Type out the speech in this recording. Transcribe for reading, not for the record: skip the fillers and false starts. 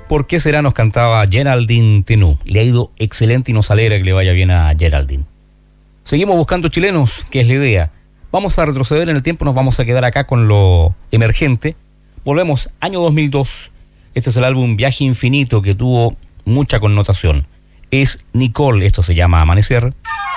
¿Por qué será? Nos cantaba Geraldine Tenú. Le ha ido excelente y nos alegra que le vaya bien a Geraldine. Seguimos buscando chilenos, que es la idea. Vamos a retroceder en el tiempo, nos vamos a quedar acá con lo emergente. Volvemos, año 2002. Este es el álbum Viaje Infinito, que tuvo mucha connotación. Es Nicole, esto se llama Amanecer.